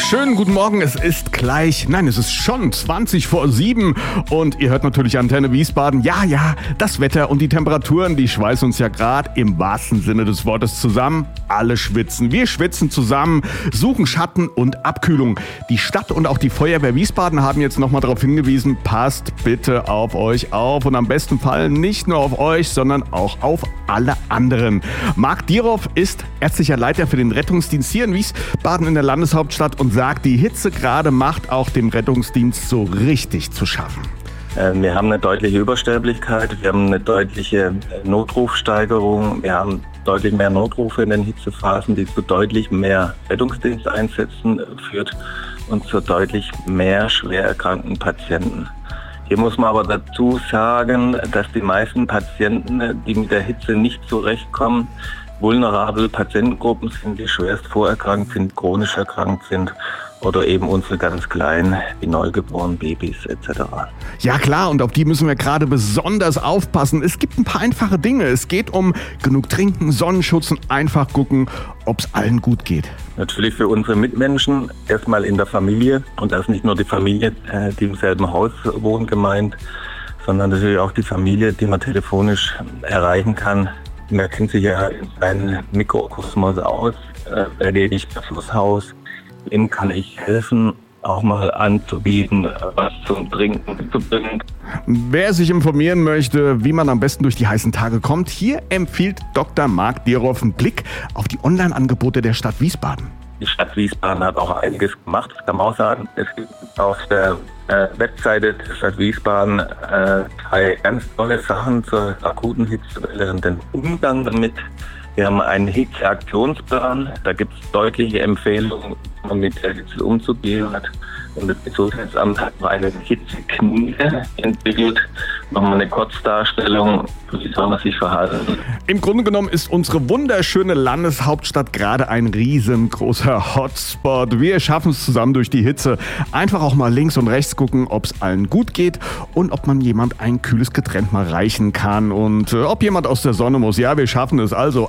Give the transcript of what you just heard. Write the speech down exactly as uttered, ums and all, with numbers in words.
Schönen guten Morgen, es ist gleich, nein, es ist schon zwanzig vor sieben und ihr hört natürlich Antenne Wiesbaden. Ja, ja, das Wetter und die Temperaturen, die schweißen uns ja gerade im wahrsten Sinne des Wortes zusammen. Alle schwitzen, wir schwitzen zusammen, suchen Schatten und Abkühlung. Die Stadt und auch die Feuerwehr Wiesbaden haben jetzt nochmal darauf hingewiesen, passt bitte auf euch auf und am besten Fall nicht nur auf euch, sondern auch auf alle anderen. Marc Dieroff ist ärztlicher Leiter für den Rettungsdienst hier in Wiesbaden in der Landeshauptstadt und sagt, die Hitze gerade macht auch dem Rettungsdienst so richtig zu schaffen. Wir haben eine deutliche Übersterblichkeit, wir haben eine deutliche Notrufsteigerung, wir haben deutlich mehr Notrufe in den Hitzephasen, die zu deutlich mehr Rettungsdiensteinsätzen führt und zu deutlich mehr schwer erkrankten Patienten. Hier muss man aber dazu sagen, dass die meisten Patienten, die mit der Hitze nicht zurechtkommen, vulnerable Patientengruppen sind, die schwerst vorerkrankt sind, chronisch erkrankt sind oder eben unsere ganz Kleinen, die neugeborenen Babys et cetera. Ja klar, und auf die müssen wir gerade besonders aufpassen. Es gibt ein paar einfache Dinge. Es geht um genug trinken, Sonnenschutz und einfach gucken, ob es allen gut geht. Natürlich für unsere Mitmenschen, erstmal in der Familie. Und das ist nicht nur die Familie, die im selben Haus wohnt, gemeint, sondern natürlich auch die Familie, die man telefonisch erreichen kann. Man kennt sich ja in seinem Mikrokosmos aus, äh, erledigt das Flusshaus. Wem kann ich helfen, auch mal anzubieten, was zum Trinken zu bringen. Wer sich informieren möchte, wie man am besten durch die heißen Tage kommt, hier empfiehlt Doktor Marc Dieroff einen Blick auf die Online-Angebote der Stadt Wiesbaden. Die Stadt Wiesbaden hat auch einiges gemacht, das kann man auch sagen. Es gibt auf der äh, Webseite der Stadt Wiesbaden äh, drei ganz tolle Sachen zur akuten Hitzewelle und den Umgang damit. Wir haben einen Hitzeaktionsplan, da gibt es deutliche Empfehlungen, wie man mit der Hitze umzugehen hat. Und das Gesundheitsamt hat noch eine Hitzeknife entwickelt. Nochmal eine Kurzdarstellung, wie soll man sich verhalten. Im Grunde genommen ist unsere wunderschöne Landeshauptstadt gerade ein riesengroßer Hotspot. Wir schaffen es zusammen durch die Hitze. Einfach auch mal links und rechts gucken, ob es allen gut geht und ob man jemand ein kühles Getränk mal reichen kann und äh, ob jemand aus der Sonne muss. Ja, wir schaffen es. Also